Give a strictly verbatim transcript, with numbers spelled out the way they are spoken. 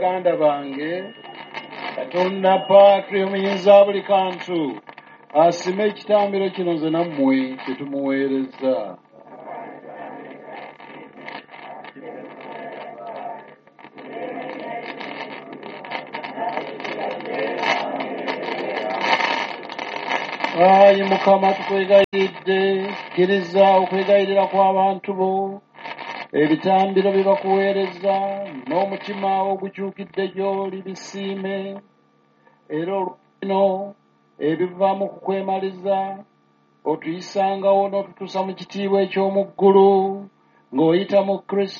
baganda bange, Katonda Patri omuyinza buli kantu asime ekitambiro kino nze nammwe kye tumuweereza. Ayi Mukama tukwegayiridde, kkiriza okwegayirira kw'abantu bo, ebitambiro bye bakuweereza n'omutima ogukyukidde gy'oli bisiime, era olwino ebivaamu kukwemaliza otuyisangawo n'otutuusa mu kitiibwa eky'omu ggulu ng'oyita mu Kristo